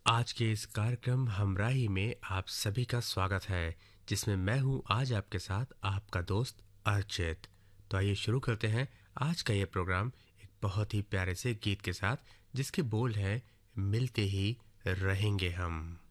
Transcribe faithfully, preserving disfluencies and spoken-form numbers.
आज के इस कार्यक्रम हमराही में आप सभी का स्वागत है, जिसमें मैं हूं आज आपके साथ आपका दोस्त अर्चित। तो आइए शुरू करते हैं आज का ये प्रोग्राम एक बहुत ही प्यारे से गीत के साथ, जिसके बोल हैं मिलते ही रहेंगे हम।